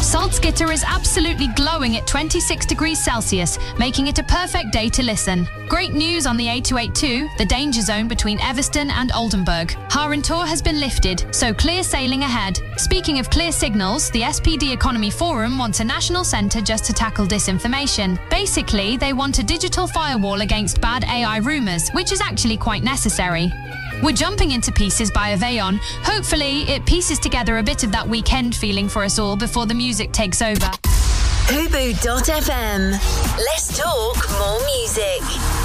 Salzgitter is absolutely glowing at 26 degrees Celsius, making it a perfect day to listen. Great news on the A282, the danger zone between Everston and Oldenburg. Harentor has been lifted, so clear sailing ahead. Speaking of clear signals, the SPD Economy Forum wants a national centre just to tackle disinformation. Basically, they want a digital firewall against bad AI rumours, which is actually quite necessary. We're jumping into Pieces by Aveon. Hopefully, it pieces together a bit of that weekend feeling for us all before the music takes over. Hubu.fm. Let's talk more music.